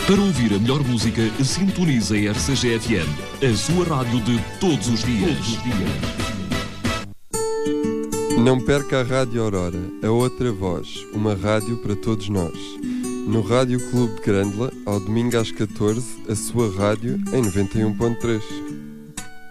Para ouvir a melhor música, sintonize a RCG-FM, a sua rádio de todos os dias. Não perca a Rádio Aurora, a outra voz, uma rádio para todos nós. No Rádio Clube de Grândola, ao domingo às 14, a sua rádio em 91.3.